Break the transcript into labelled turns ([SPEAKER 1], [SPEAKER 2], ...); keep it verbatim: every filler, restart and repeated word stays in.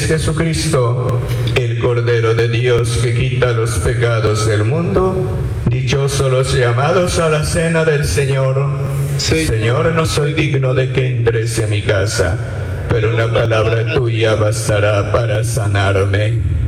[SPEAKER 1] Jesucristo, el Cordero de Dios que quita los pecados del mundo. Dichosos los llamados a la cena del Señor.
[SPEAKER 2] Sí.
[SPEAKER 1] Señor, no soy digno de que entres en mi casa, pero una palabra tuya bastará para sanarme.